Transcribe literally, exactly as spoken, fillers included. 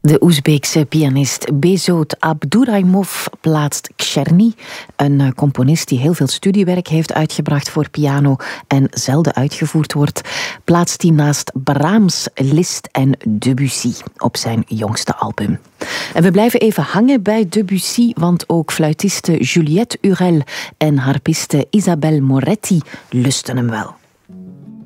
De Oezbeekse pianist Behzood Abduraimov plaatst Czerny, een componist die heel veel studiewerk heeft uitgebracht voor piano en zelden uitgevoerd wordt, plaatst hij naast Brahms, Liszt en Debussy op zijn jongste album. En we blijven even hangen bij Debussy, want ook fluitiste Juliette Hurel en harpiste Isabelle Moretti lusten hem wel.